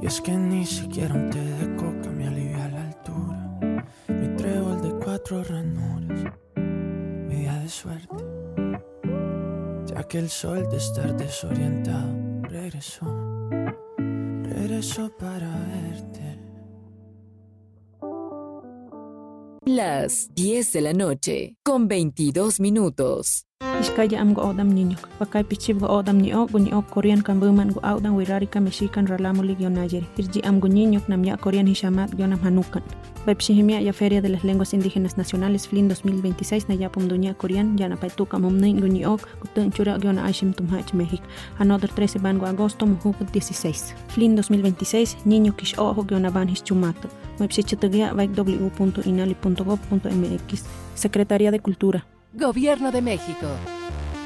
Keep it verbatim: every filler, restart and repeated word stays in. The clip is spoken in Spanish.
es que ni siquiera un té de coca me alivia la altura. Mi trébol de cuatro ranuras, mi día de suerte, ya que el sol de estar desorientado regresó, regresó para verte. Las diez de la noche, con veintidós minutos. Iskaya am go odam niño, pakay pichib go odam ni ok, ni ok Korean kan buman go audan wirarika mexican ralamulig yon ayer. Irji am go niño nam ya Korean hishamat yon am hanukan. Baipshihimia ya Feria de las Lenguas Indígenas Nacionales F L I N dos mil veintiséis na ya pum dunya Korean ya na paituka mumnin go ni ok, gutun chura yon aishim tumhach México. Another trece ban go agosto muhuk dieciséis. F L I N dos mil veintiséis niño kish ojo yon aban hischumato. Baipshichitugia vaik w punto inali punto gov punto m x. Secretaría de Cultura. Gobierno de México.